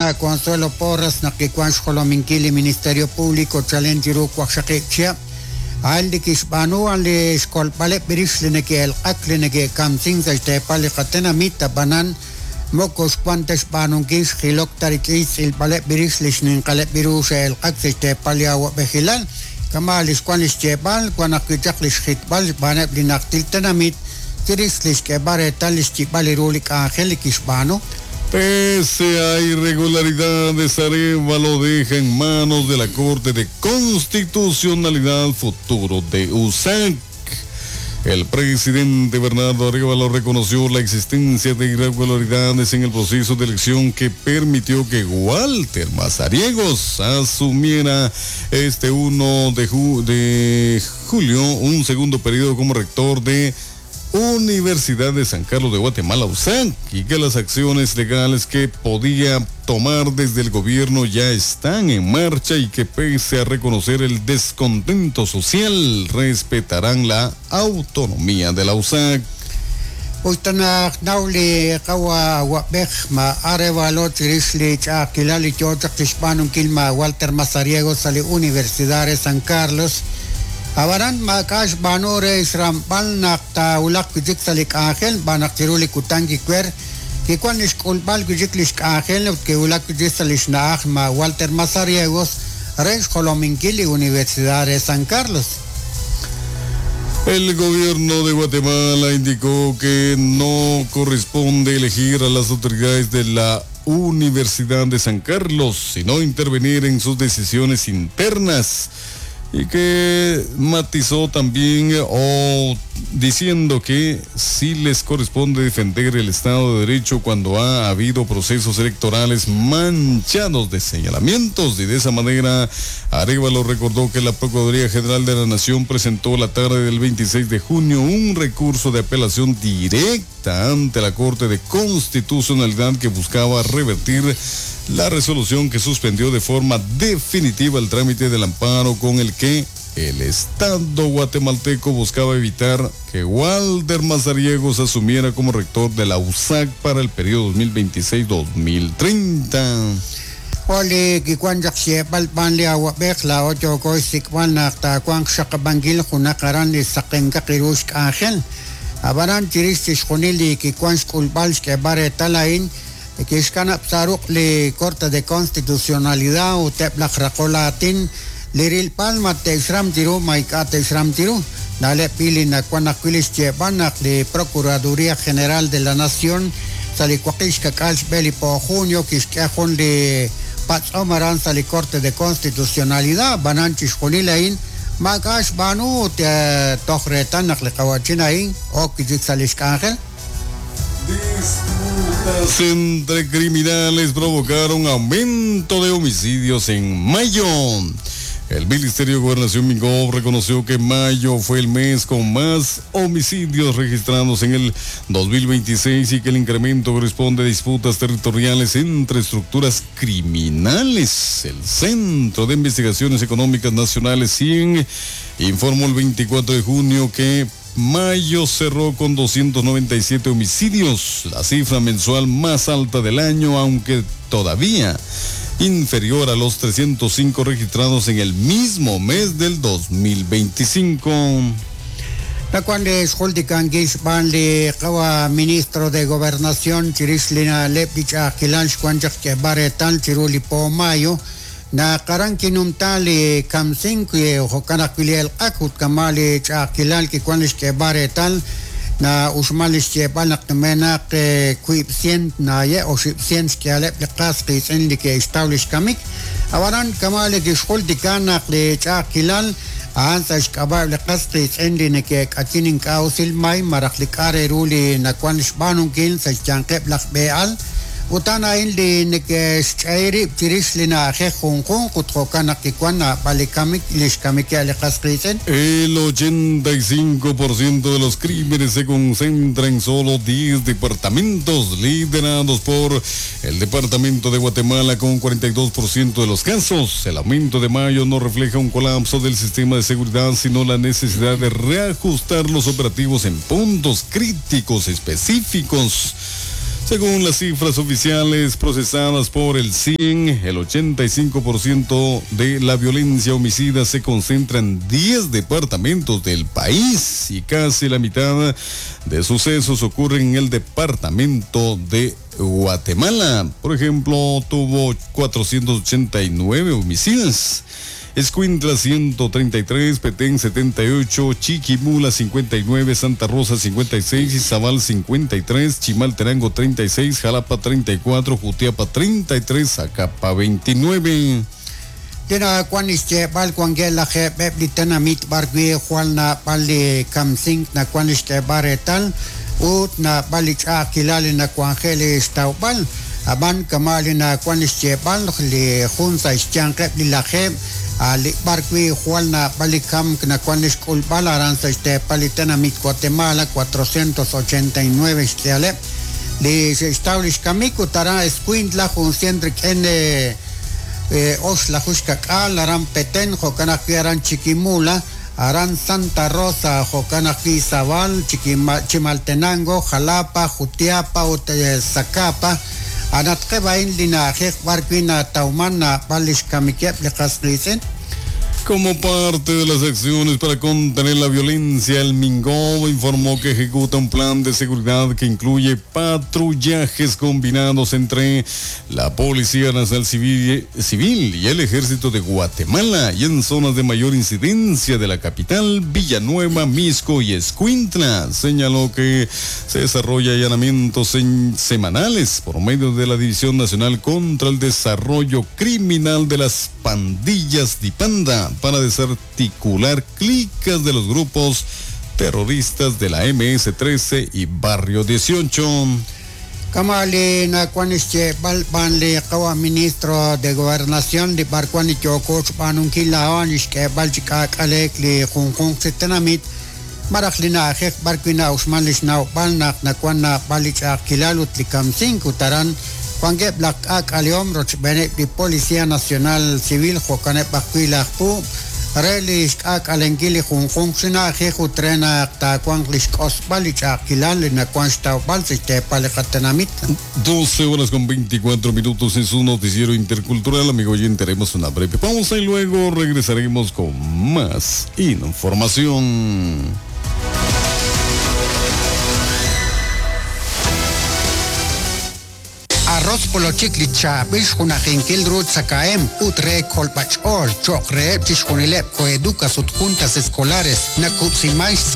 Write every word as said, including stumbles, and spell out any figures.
Ana Consuelo Porras Nakikwan Xolominkili Ministerio Público Chalenjiru Kwakshakekchia Aldi Kishbanu Ale Escolpale Birishlineke El Aklineke Kamsing Zaytepale Katena Mita Banan Mokos Quantes Banunkish Hilok Tarikis Il Pale Birishlishin Kale Birusha El Aksitepale Awa Behilal Kamalis Quanis Jebal Quanakijaklish Hitbal Banab Linaktil Tenamit Tirislish Kebare Talis Chipali Rulik Angel Kishbanu. Pese a irregularidades, Areva lo deja en manos de la Corte de Constitucionalidad Futuro de U S A C. El presidente Bernardo Arévalo reconoció la existencia de irregularidades en el proceso de elección que permitió que Walter Mazariegos asumiera este primero de, ju- de julio un segundo periodo como rector de Universidad de San Carlos de Guatemala, U S A C, y que las acciones legales que podía tomar desde el gobierno ya están en marcha y que pese a reconocer el descontento social, respetarán la autonomía de la U S A C. Ustana nauli kawa wabek ma Arévalo tirisli cha kilali chochak tishpanun kilma Walter Mazariegos sali Universidad de San Carlos. Abaran makash banore isram bal nakta ulak kujik salik Ángel banak tiruli kutangi kwer que cuando escol bal kujik lish Ángel que ulak kujik salish na ma Walter Mazariegos Rens Jolominkili Universidad de San Carlos. El gobierno de Guatemala indicó que no corresponde elegir a las autoridades de la Universidad de San Carlos, sino intervenir en sus decisiones internas. Y que matizó también o diciendo que sí les corresponde defender el Estado de Derecho cuando ha habido procesos electorales manchados de señalamientos, y de esa manera Arévalo recordó que la Procuraduría General de la Nación presentó la tarde del veintiséis de junio un recurso de apelación directa ante la Corte de Constitucionalidad que buscaba revertir la resolución que suspendió de forma definitiva el trámite del amparo con el que el Estado guatemalteco buscaba evitar que Walter Mazariegos asumiera como rector de la U S A C para el periodo dos mil veintiséis a dos mil treinta. Oli kikwan jaksie balpan li awabek la ocho ko sikwan nakta kwang shakabangil hunakaran li sakenga kirush Ángel. Abaran tiristis hunili kikwan skulbals ke bare talain que es cana psaruk le Corte de Constitucionalidad o te placracolatin liril palma te isram tiru maika te isram tiru dale pili na kwanaquilis chebanak de Procuraduría General de la Nación salicuaquish kakals beli po junio kiskejon de patsomaran sali Corte de Constitucionalidad bananchis junilain magash banu te tohretan nakle kawachinain o kijik salish Ángel. Disputas entre criminales provocaron aumento de homicidios en mayo. El Ministerio de Gobernación Mingob reconoció que mayo fue el mes con más homicidios registrados en el dos mil veintiséis y que el incremento corresponde a disputas territoriales entre estructuras criminales. El Centro de Investigaciones Económicas Nacionales C I E N informó el veinticuatro de junio que mayo cerró con doscientos noventa y siete homicidios, la cifra mensual más alta del año, aunque todavía inferior a los trescientos cinco registrados en el mismo mes del dos mil veinticinco. La cual es Holdikan Gisban le kawa ministro de Gobernación Chirislina Lepicha Kilanch Kwanjak que baretal Chiruli po mayo na karankinum tali kamsing que hokanakwili el akut kamali chakilal que cuanes que baretal na usmalis que banak mena que kuipsien na ye o shipsien que ale pliqas que sen que establish kamik awaran kamali que Holdikan le chakilal ansa shkabab liqas que sen que katinin kausil mai maraklikare ruli na cuanes banun kin sa chanqeb lak beal utana indi neke shairi tirislina je jonjon kutkana kikwana balikamik lishkamik ale qasqisen. El ochenta y cinco por ciento de los crímenes se concentra en solo diez departamentos liderados por el departamento de Guatemala con cuarenta y dos por ciento de los casos. El aumento de mayo no refleja un colapso del sistema de seguridad, sino la necesidad de reajustar los operativos en puntos críticos específicos. Según las cifras oficiales procesadas por el C I E N, el ochenta y cinco por ciento de la violencia homicida se concentra en diez departamentos del país y casi la mitad de sucesos ocurren en el departamento de Guatemala. Por ejemplo, tuvo cuatrocientos ochenta y nueve homicidios. Escuintla ciento treinta y tres, Petén setenta y ocho, Chiquimula cincuenta y nueve, Santa Rosa cincuenta y seis, Izabal cincuenta y tres, Chimaltenango treinta y seis, Jalapa treinta y cuatro, Jutiapa treinta y tres, Zacapa veintinueve. Tena cuaniste bal cuangela je beblitana mit bargui jualna bali kamsing na cuaniste baretal ut na balicha kilale na cuangele staubal aban kamali na cuaniste bal li junza istianque li la je ali barqui jualna balicam na cuanis culpal aranza este palitana mit Guatemala cuatrocientos ochenta y nueve este ale li se establish kamiku tara escuintla junciendrik ene eh, Osla Jushkakal, Aran Petén, Jocanaki Aran Chiquimula, Aran Santa Rosa, Jocanaki Zabal, Chimaltenango, Jalapa, Jutiapa, Zacapa, Anatkebain Lina, Barquina, Taumana, Balish Kamikiep, Lecaslicen. Como parte de las acciones para contener la violencia, el Mingob informó que ejecuta un plan de seguridad que incluye patrullajes combinados entre la Policía Nacional Civil, Civil y el Ejército de Guatemala y en zonas de mayor incidencia de la capital, Villanueva, Misco y Escuintla. Señaló que se desarrolla allanamientos en, semanales por medio de la División Nacional contra el Desarrollo Criminal de las Pandillas Dipanda, para desarticular clicas de los grupos terroristas de la M S trece y Barrio dieciocho. Kamali na cuanische balbanle kawa ministro de gobernación de Barquani Chococh Banunkila que Balchica Alekli Hong Setenamit Maraklina Hek Barquina Usmalish Nau Balnak Nakwana Balicha Kilalut Likam cinco Taran Cuangue Black Ak Aliom Roch Bene de Policía Nacional Civil Jocane Bacuila Pu Relish Ak Alengili Hong Kong Sina Jeju Trena Ta Quanglish Cos Balicha Kilal na Quansta Balsiste Palecatenamit. doce horas con veinticuatro minutos en su noticiero intercultural. Amigo oyente, haremos una breve pausa y luego regresaremos con más información. Arroz polo chiclicha, bish una genquil rut sakaem, utre colpachol, chokre, tishkunilep, coeduca sut juntas escolares, na cupsimais